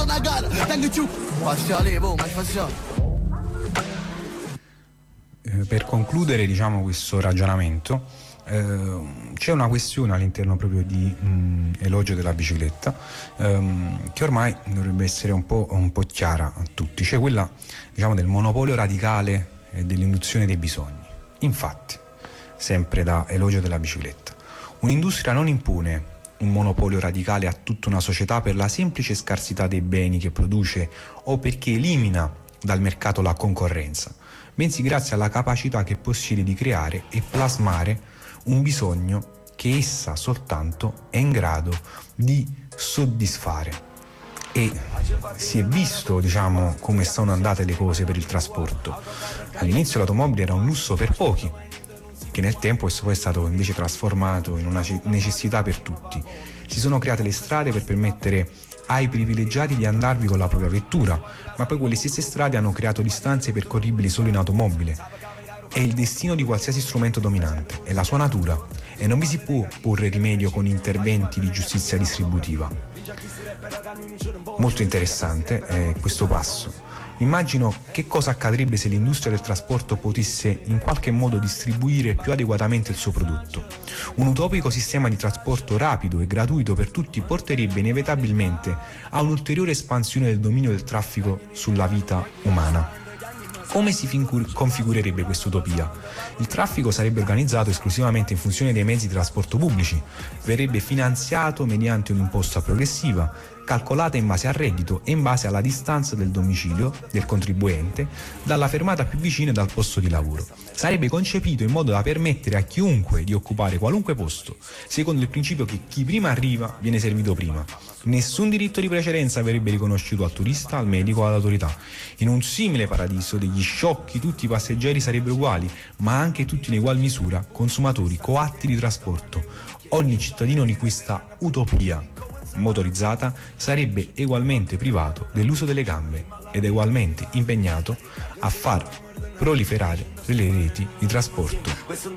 na cara, tenho tchu, fasciale, boh, mais fasciale. Per concludere, diciamo, questo ragionamento, c'è una questione all'interno proprio di Elogio della bicicletta, che ormai dovrebbe essere un po' chiara a tutti, cioè quella, diciamo, del monopolio radicale e dell'induzione dei bisogni. Infatti, sempre da Elogio della bicicletta, un'industria non impone un monopolio radicale a tutta una società per la semplice scarsità dei beni che produce o perché elimina dal mercato la concorrenza, bensì grazie alla capacità che possiede di creare e plasmare un bisogno che essa soltanto è in grado di soddisfare. E si è visto, diciamo, come sono andate le cose per il trasporto. All'inizio l'automobile era un lusso per pochi, che nel tempo poi è stato invece trasformato in una necessità per tutti. Si sono create le strade per permettere ai privilegiati di andarvi con la propria vettura, ma poi quelle stesse strade hanno creato distanze percorribili solo in automobile. È il destino di qualsiasi strumento dominante, è la sua natura, e non vi si può porre rimedio con interventi di giustizia distributiva. Molto interessante è questo passo. Immagino che cosa accadrebbe se l'industria del trasporto potesse in qualche modo distribuire più adeguatamente il suo prodotto. Un utopico sistema di trasporto rapido e gratuito per tutti porterebbe inevitabilmente a un'ulteriore espansione del dominio del traffico sulla vita umana. Come si configurerebbe quest'utopia? Il traffico sarebbe organizzato esclusivamente in funzione dei mezzi di trasporto pubblici, verrebbe finanziato mediante un'imposta progressiva, calcolata in base al reddito e in base alla distanza del domicilio del contribuente dalla fermata più vicina e dal posto di lavoro. Sarebbe concepito in modo da permettere a chiunque di occupare qualunque posto, secondo il principio che chi prima arriva viene servito prima. Nessun diritto di precedenza verrebbe riconosciuto al turista, al medico o all'autorità. In un simile paradiso degli sciocchi tutti i passeggeri sarebbero uguali, ma anche tutti in egual misura consumatori coatti di trasporto. Ogni cittadino di questa utopia motorizzata sarebbe egualmente privato dell'uso delle gambe ed egualmente impegnato a far proliferare le reti di trasporto